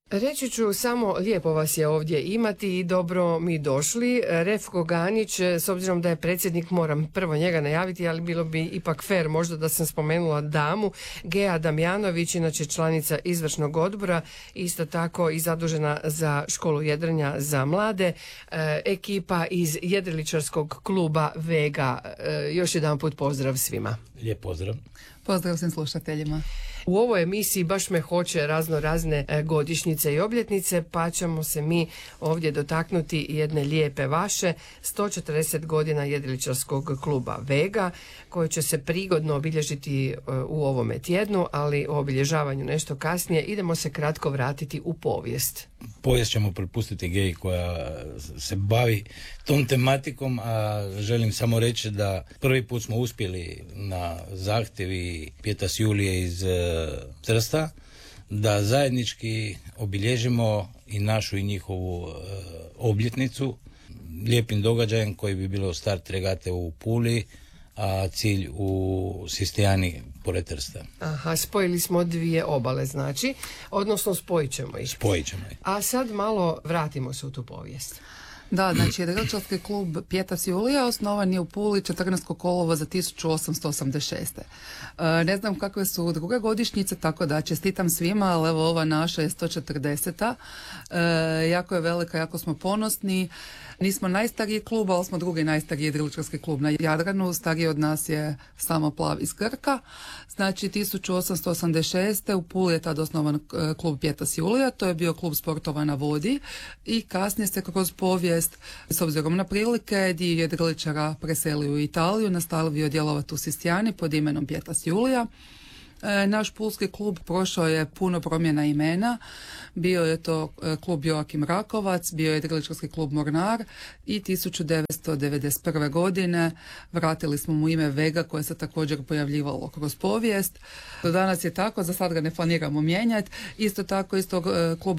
Reći ću samo, lijepo vas je ovdje imati i dobro mi došli. Refko Ganić, s obzirom da je predsjednik, moram prvo njega najaviti, ali bilo bi ipak fair možda da sam spomenula damu. Gea Damjanović, inače članica izvršnog odbora, isto tako i zadužena za školu jedrenja za mlade. Ekipa iz jedriličarskog kluba Vega. Još jedan put pozdrav svima. Lijep pozdrav. Pozdrav svim slušateljima. U ovoj emisiji baš me hoće razne godišnjice i obljetnice, pa ćemo se mi ovdje dotaknuti jedne lijepe vaše 140 godina jedriličarskog kluba Vega, koji će se prigodno obilježiti u ovome tjednu, ali o obilježavanju nešto kasnije. Idemo se kratko vratiti u povijest. Povijest ćemo prepustiti Geji koja se bavi tom tematikom, a želim samo reći da prvi put smo uspjeli na zahtjevi Pjetas Julije iz Trsta da zajednički obilježimo i našu i njihovu obljetnicu lijepim događajem koji bi bilo start regate u Puli, a cilj u Sistijani pored Trsta. Aha, spojili smo dvije obale, znači, odnosno spojit ćemo ih. A sad malo vratimo se u tu povijest. Da, znači jedriličarski klub Pjetas Julija osnovan je u Puli 14. kolovoza 1886. Ne znam kakve su druge godišnjice, tako da čestitam svima, ali evo ova naša je 140. Jako je velika, jako smo ponosni. Nismo najstariji klub, ali smo drugi najstariji jedriličarski klub na Jadranu. Stariji od nas je samo Plav iz Krka. Znači 1886. u Puli je tad osnovan klub Pjetas Julija. To je bio klub sportova na vodi i kasnije se kroz povijest, s obzirom na prilike, dio jedriličara preselio u Italiju, nastavio djelovati u Sistijani pod imenom Pjetas Julija. Naš pulski klub prošao je puno promjena imena. Bio je to klub Joakim Rakovac, bio je jedriličarski klub Mornar i 1991. godine vratili smo mu ime Vega koje se također pojavljivalo kroz povijest. Do danas je tako, za sad ga ne planiramo mijenjati. Isto tako iz tog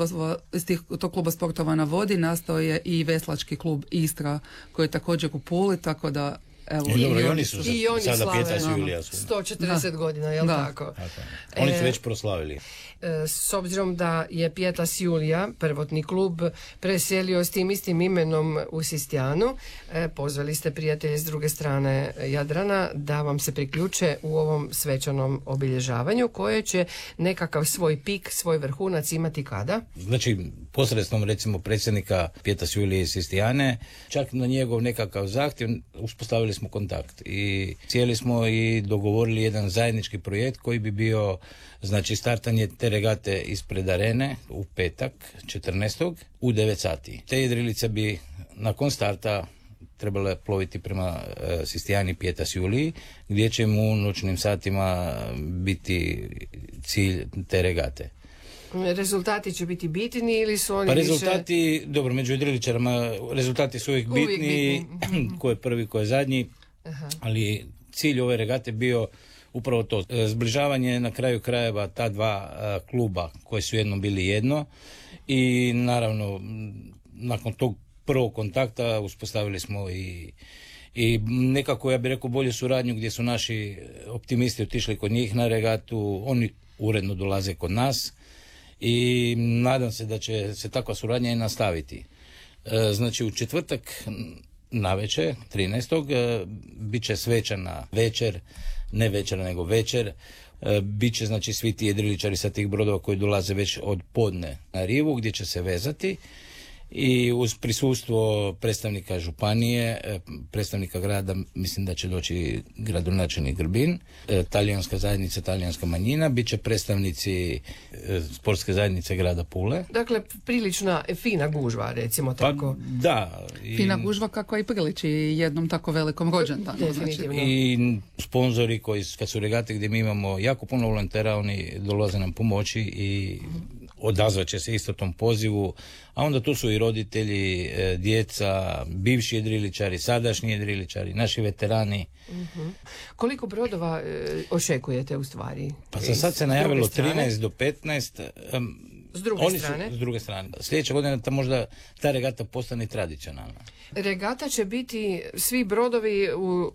kluba sportova na vodi nastao je i veslački klub Istra koji je također u Puli, tako da evo, i oni su sada Pjetas Julija 140 godina, jel tako? Oni su već proslavili. S obzirom da je Pjetas Julija, prvotni klub, preselio s tim istim imenom u Sistijanu, pozvali ste prijatelje s druge strane Jadrana da vam se priključe u ovom svečanom obilježavanju koje će nekakav svoj pik, svoj vrhunac imati kada? Znači, posredstvom recimo predsjednika Pjetas Julije iz Sistijane, čak na njegov nekakav zahtjev uspostavili smo kontakt i cijeli smo i dogovorili jedan zajednički projekt koji bi bio, znači, startanje te regate ispred arene u petak 14. u 9 sati. Te jedrilice bi nakon starta trebale ploviti prema Sistijani Pjetas Juliji, gdje će mu u noćnim satima biti cilj te regate. Rezultati će biti bitni ili su oni rezultati, dobro, među jedriličarima rezultati su uvijek bitni. Ko je prvi, ko je zadnji. Aha. Ali cilj ove regate bio upravo to, zbližavanje na kraju krajeva ta dva kluba koji su jednom bili jedno i naravno nakon tog prvog kontakta uspostavili smo i nekako, ja bih rekao, bolju suradnju gdje su naši optimisti otišli kod njih na regatu, oni uredno dolaze kod nas i nadam se da će se takva suradnja i nastaviti. Znači u četvrtak navečer, 13. bit će svečana večer, ne večer nego večer, bit će znači svi ti jedriličari sa tih brodova koji dolaze već od podne na rivu gdje će se vezati i uz prisustvo predstavnika županije, predstavnika grada, mislim da će doći gradonačelnik Grbin, talijanska zajednica, talijanska manjina, bit će predstavnici sportske zajednice grada Pule. Dakle, prilična fina gužva, recimo tako. Pa, da. Fina gužva kako i priliči jednom tako velikom rođendanu. Definitivno. I sponzori koji, kad su regate gdje mi imamo jako puno volontera, oni dolaze nam pomoći i odazvat će se isto tom pozivu, a onda tu su i roditelji, djeca, bivši jedriličari, sadašnji jedriličari, naši veterani. Uh-huh. Koliko brodova očekujete u stvari? Pa za sad se najavilo 13 do 15. s druge strane. Su s druge strane. Sljedeća godina možda ta regata postane tradicionalna. Regata će biti svi brodovi u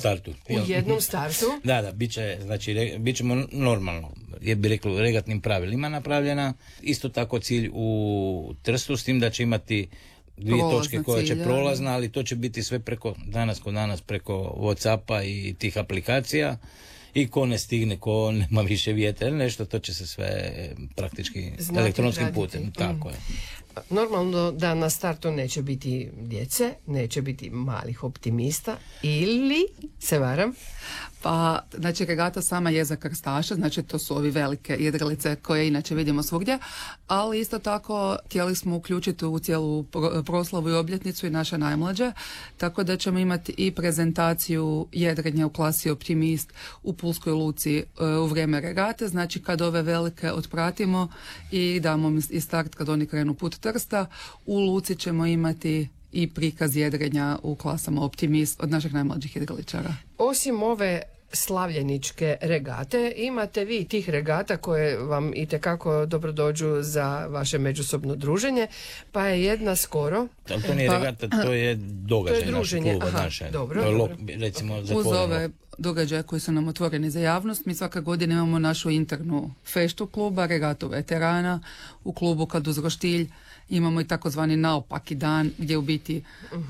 jednom startu. Da, bit ćemo normalno, je bi reklo, regatnim pravilima napravljena. Isto tako cilj u Trstu, s tim da će imati dvije točke koje će prolazna, ali to će biti sve preko danas preko WhatsAppa i tih aplikacija. I ko ne stigne, ko nema više vjetra, nešto, to će se sve praktički elektronskim putem. Tako je. Normalno da na startu neće biti djece, neće biti malih optimista, ili se varam? Pa, znači, regata sama je za krstaše, znači to su ovi velike jedrilice koje inače vidimo svugdje, ali isto tako htjeli smo uključiti u cijelu proslavu i obljetnicu i naše najmlađe, tako da ćemo imati i prezentaciju jedrenja u klasi Optimist u Pulskoj luci u vrijeme regate, znači kad ove velike otpratimo i damo i start kad oni krenu put Trsta, u luci ćemo imati i prikaz jedrenja u klasama Optimist od naših najmlađih jedriličara. Osim ove slavljeničke regate, imate vi tih regata koje vam itekako dobro dođu za vaše međusobno druženje, pa je jedna skoro. To nije regata, to je događaj našeg kluba. Dobro. Recimo, uz ove događaje koji su nam otvoreni za javnost, mi svaka godina imamo našu internu feštu kluba, regatu veterana u klubu kad uz roštilj. Imamo i takozvani naopaki dan gdje u biti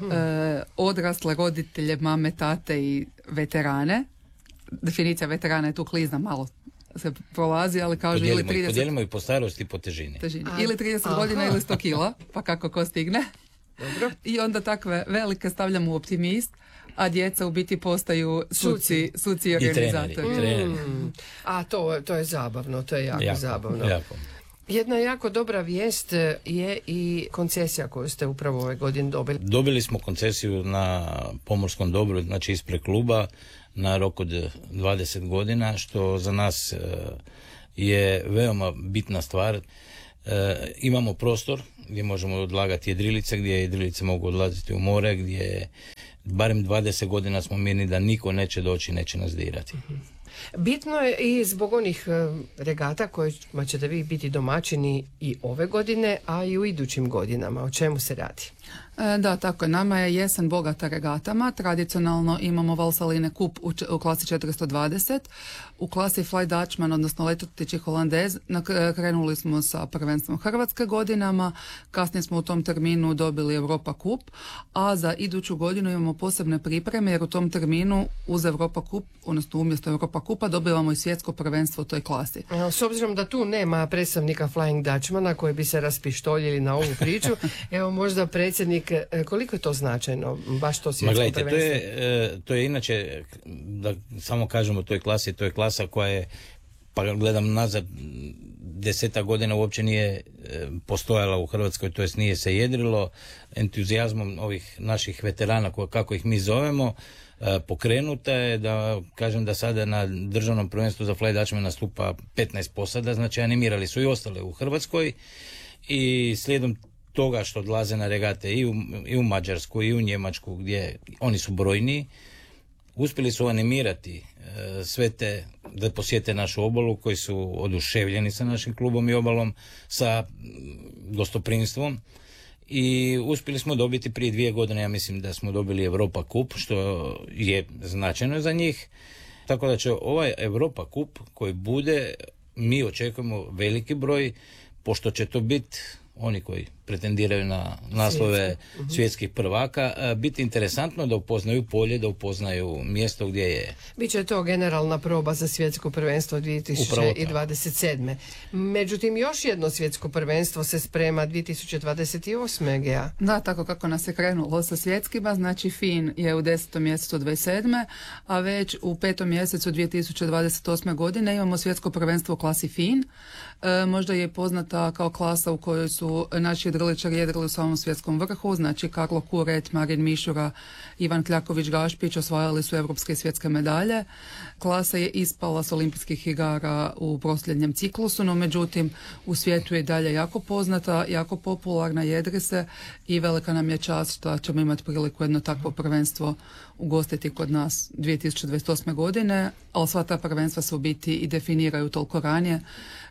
odrasle roditelje, mame, tate i veterane. Definicija veterana je tu klizna, malo se prolazi, ali kažu ili 30... Podijelimo i po starosti i po težini. Ili 30 godina ili 100 kila, pa kako ko stigne. Dobro. I onda takve velike stavljamo u Optimist, a djeca u biti postaju suci i organizatori. Treneri. A to je zabavno, to je jako zabavno. Jako. Jedna jako dobra vijest je i koncesija koju ste upravo ove godine dobili. Dobili smo koncesiju na pomorskom dobru, znači ispred kluba, na rok od 20 godina, što za nas je veoma bitna stvar. Imamo prostor gdje možemo odlagati jedrilice, gdje jedrilice mogu odlaziti u more, gdje barem 20 godina smo mirni da niko neće doći, neće nas dirati. Bitno je i zbog onih regata kojima ćete vi biti domaćini i ove godine, a i u idućim godinama. O čemu se radi? Da, tako je. Nama je jesen bogata regatama. Tradicionalno imamo Valsaline Kup u klasi 420. U klasi Fly Dutchman, odnosno letotići Holandez, krenuli smo sa prvenstvom Hrvatske godinama. Kasnije smo u tom terminu dobili Europa Kup, a za iduću godinu imamo posebne pripreme, jer u tom terminu uz Europa Kup, odnosno umjesto Europa Kupa, dobivamo i svjetsko prvenstvo u toj klasi. S obzirom da tu nema predstavnika Flying Dutchmana koji bi se raspištoljili na ovu priču, evo možda predsjednik, koliko je to značajno, baš to svjetsko prvenstvo? To je inače, da samo kažemo, to je klasa koja je, pa gledam nazad, 10 godina uopće nije postojala u Hrvatskoj, to jest nije se jedrilo. Entuzijazmom ovih naših veterana, kako ih mi zovemo, pokrenuta je, da kažem da sada na državnom prvenstvu za Fly Dutchman nastupa 15 posada, znači animirali su i ostale u Hrvatskoj, i slijedom toga što odlaze na regate i u Mađarsku i u Njemačku, gdje oni su brojniji, uspjeli su animirati sve te da posjete našu obalu, koji su oduševljeni sa našim klubom i obalom, sa gostoprimstvom, i uspjeli smo dobiti prije 2 godine, ja mislim da smo dobili Europa Kup, što je značajno za njih, tako da će ovaj Europa Kup koji bude, mi očekujemo veliki broj, pošto će to biti oni koji pretendiraju na naslove svjetskih prvaka, biti interesantno da upoznaju polje, da upoznaju mjesto gdje je. Biće to generalna proba za svjetsko prvenstvo 2027. Međutim, još jedno svjetsko prvenstvo se sprema 2028. GA. Da, tako kako nas je krenulo sa svjetskima, znači FIN je u 10. mjesecu 27. a već u 5. mjesecu 2028. godine imamo svjetsko prvenstvo u klasi FIN. Možda je poznata kao klasa u kojoj su naši jedriličari jedrili u samom svjetskom vrhu, znači Karlo Kuret, Marin Mišura, Ivan Kljaković-Gašpić osvajali su europske i svjetske medalje. Klasa je ispala s olimpijskih igara u posljednjem ciklusu, no međutim u svijetu je dalje jako poznata, jako popularna, jedri se, i velika nam je čast što ćemo imati priliku jedno takvo prvenstvo ugostiti kod nas 2028. godine, ali sva ta prvenstva se u biti i definiraju toliko ranije,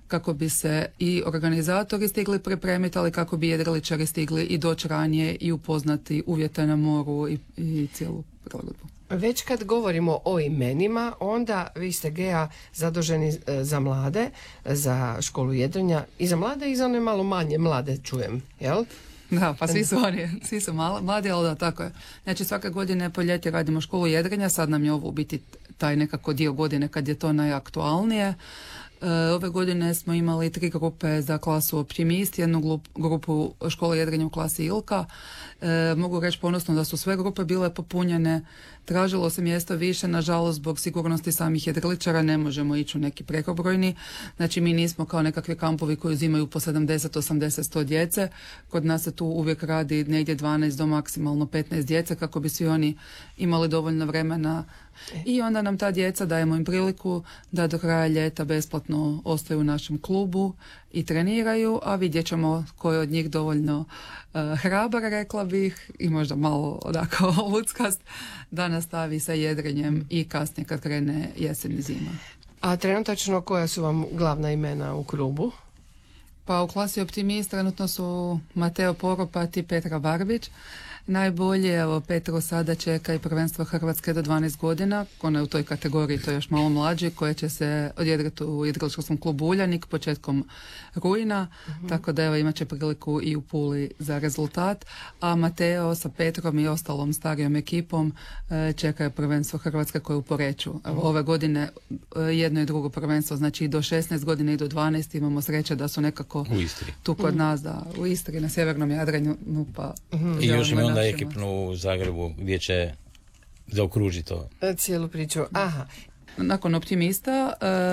kako bi se i organizatori stigli pripremiti, ali kako bi jedriličari stigli i doći ranije i upoznati uvjete na moru i cijelu prilagodbu. Već kad govorimo o imenima, onda vi ste Gea zaduženi za mlade, za školu jedrenja i za mlade i za one malo manje mlade, čujem, jel? Da, pa svi su mladi, ali da, tako je. Znači svake godine po ljeti radimo školu jedrenja, sad nam je ovo u biti taj nekako dio godine kad je to najaktualnije. Ove godine smo imali 3 grupe za klasu Optimist, jednu grupu škole jedrenja u klasi Ilka. Mogu reći ponosno da su sve grupe bile popunjene. Tražilo se mjesto više, nažalost zbog sigurnosti samih jedriličara ne možemo ići u neki prekobrojni. Znači mi nismo kao nekakvi kampovi koji uzimaju po 70, 80, 100 djece. Kod nas se tu uvijek radi negdje 12 do maksimalno 15 djece kako bi svi oni imali dovoljno vremena. I onda nam ta djeca, dajemo im priliku da do kraja ljeta besplatno ostaju u našem klubu i treniraju, a vidjet ćemo ko je od njih dovoljno hrabar, rekla bih, i možda malo odako luckast, da nastavi sa jedrenjem i kasnije kad krene jesen i zima. A trenutačno koja su vam glavna imena u klubu? Pa u klasi Optimist trenutno su Mateo Poropat i Petra Barbić. Najbolje, evo, Petro sada čeka i prvenstvo Hrvatske do 12 godina, ona je u toj kategoriji, to je još malo mlađi, koje će se odjedrati u jedriličarskom klubu Uljanik početkom rujna, tako da evo imat će priliku i u Puli za rezultat, a Mateo sa Petrom i ostalom starijom ekipom čekaju prvenstvo Hrvatske koje je u Poreču. Evo, ove godine jedno i drugo prvenstvo, znači i do 16 godina i do 12 imamo sreće da su nekako u Istri. Tu kod nas, da, u Istri, na sjevernom Jadranu, pa i još ima onda ekipnu u Zagrebu gdje će zaokružiti to. Cijelu priču. Aha. Nakon Optimista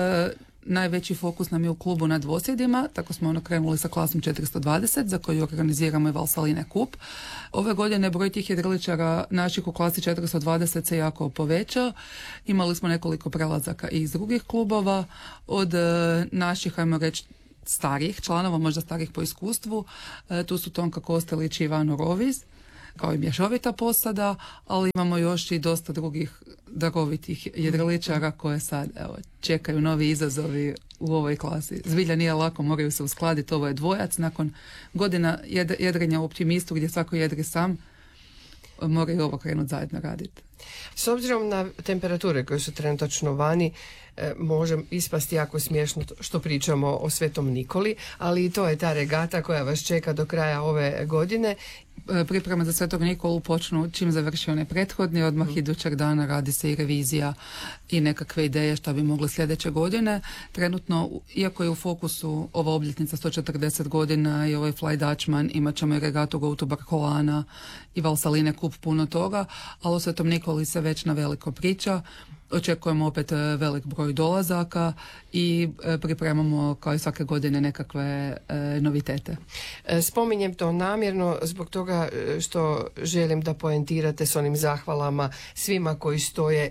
najveći fokus nam je u klubu na dvosjedima, tako smo krenuli sa klasom 420 za koju organiziramo i Valsaline kup. Ove godine broj tih jedriličara naših u klasi 420 se jako povećao. Imali smo nekoliko prelazaka i iz drugih klubova. Od naših, ajmo reći, starih članova, možda starih po iskustvu, tu su Tonka Kostelić i Ivano Roviz, kao i mješovita posada, ali imamo još i dosta drugih darovitih jedriličara koje sad čekaju novi izazovi u ovoj klasi. Zbilja nije lako, moraju se uskladiti, ovo je dvojac, nakon godina jedrenja u Optimistu gdje svako jedri sam, moraju ovo krenuti zajedno raditi. S obzirom na temperature koje su trenutačno vani, može ispasti jako smiješno što pričamo o Svetom Nikoli, ali i to je ta regata koja vas čeka do kraja ove godine. Pripreme za Svetog Nikolu počnu čim završi onaj prethodni, odmah idućeg dana radi se i revizija i nekakve ideje što bi mogli sljedeće godine. Trenutno, iako je u fokusu ova obljetnica 140 godina i ovaj Fly Dutchman, imat ćemo i regatu Go to Barcolana i Valsaline kup, puno toga, ali o Svetom Nikoli se već na veliko priča. Očekujemo opet velik broj dolazaka i pripremamo kao i svake godine nekakve novitete. Spominjem to namjerno zbog toga što želim da poentirate s onim zahvalama svima koji stoje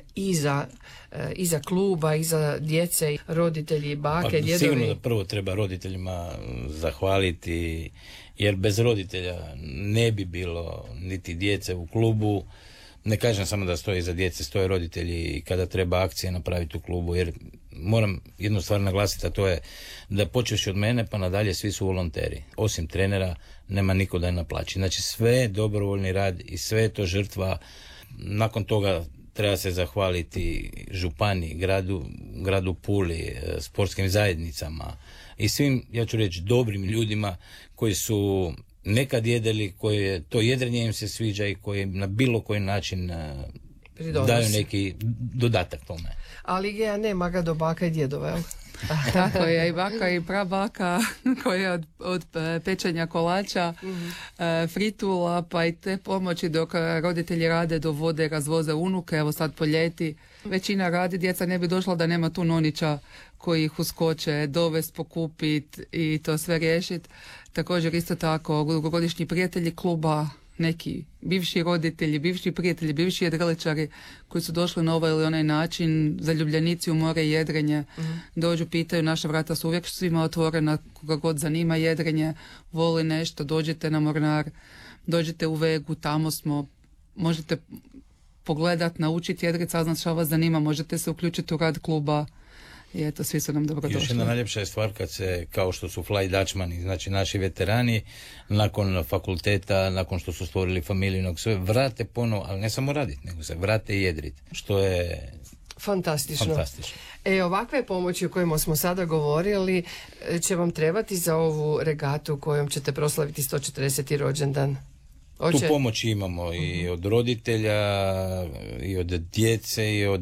iza kluba, iza djece, roditelji, bake, djedovi. Sigurno da prvo treba roditeljima zahvaliti, jer bez roditelja ne bi bilo niti djece u klubu. Ne kažem samo da stoje iza djece, stoje roditelji i kada treba akcije napraviti u klubu, jer moram jednu stvar naglasiti, a to je da počevši od mene pa nadalje svi su volonteri. Osim trenera nema niko da je naplaći. Znači sve je dobrovoljni rad i sve je to žrtva. Nakon toga treba se zahvaliti županiji, gradu Puli, sportskim zajednicama i svim, ja ću reći, dobrim ljudima koji su nekad jedeli, koje to jedrenje im se sviđa i koji na bilo koji način daju neki dodatak tome. Ali Gea nema ga do baka i djedova, jel? Tako je, i baka i prabaka koja od pečenja kolača, fritula, pa i te pomoći dok roditelji rade, dovode, razvoze unuke. Evo sad po ljeti većina radi, djeca ne bi došla da nema tu nonića koji ih uskoče, dovest, pokupit i to sve riješit. Također isto tako dugogodišnji prijatelji kluba, neki bivši roditelji, bivši prijatelji, bivši jedriličari koji su došli na ovaj ili onaj način, zaljubljenici u more i jedrenje, dođu, pitaju, naša vrata su uvijek svima otvorena, koga god zanima jedrenje, voli nešto, dođite na Mornar, dođite u Vegu, tamo smo, možete pogledat, naučiti jedrit, saznat što vas zanima, možete se uključiti u rad kluba i eto, svi su nam dobrodošli. Još jedna najljepša je stvar kad se, kao što su Fly Dutchmani, znači naši veterani, nakon fakulteta, nakon što su stvorili familijnog, sve vrate ponovo, ali ne samo raditi, nego se vrate i jedriti, što je fantastično. Ovakve pomoći o kojima smo sada govorili će vam trebati za ovu regatu kojom ćete proslaviti 140. rođendan. Tu pomoć imamo i od roditelja, i od djece, i od,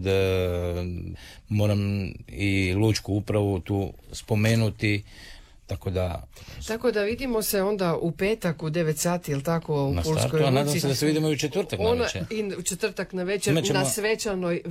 moram i lučku upravu tu spomenuti, tako da vidimo se onda u petak u 9 sati, ili tako, u Pulskoj luci. A nadam se da se vidimo i u četvrtak na večer. I u četvrtak na večer, na svečanoj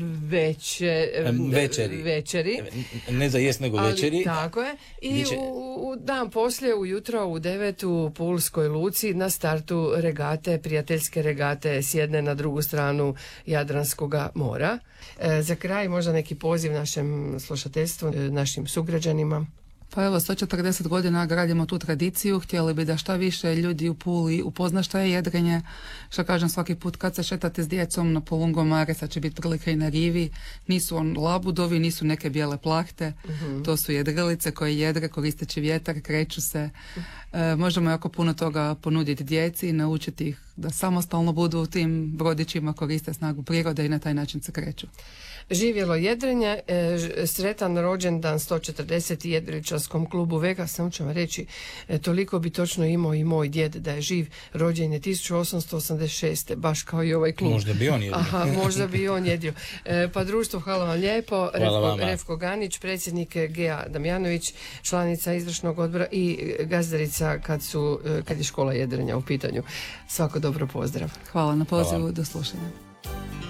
večeri. Ne za jest, nego večeri. Tako je. I u dan poslije, ujutro u 9 u Pulskoj luci na startu regate, prijateljske regate s jedne na drugu stranu Jadranskoga mora. Za kraj možda neki poziv našem slušateljstvu, našim sugrađanima. Pa evo, 140 godina gradimo tu tradiciju, htjeli bi da šta više ljudi u Puli upozna šta je jedrenje. Što kažem, svaki put kad se šetate s djecom na Polungomare, sad će biti prilika i na rivi, nisu labudovi, nisu neke bijele plahte, to su jedrilice koje jedre koristeći vjetar, kreću se. Možemo jako puno toga ponuditi djeci i naučiti ih da samostalno budu u tim brodićima, koriste snagu prirode i na taj način se kreću. Živjelo jedrenje, sretan rođendan 140. jedriličarskom klubu Vega. Samo ću vam reći, toliko bi točno imao i moj djed da je živ, rođen je 1886. baš kao i ovaj klub. Možda bi on jedio. Možda bi on jedio. Pa društvo, hvala vam lijepo. Refko Ganić, predsjednik Gea Damjanović, članica izvršnog odbora i gazdarica kad je škola jedrenja u pitanju. Svako dobro, pozdrav. Hvala na pozivu, do slušanja.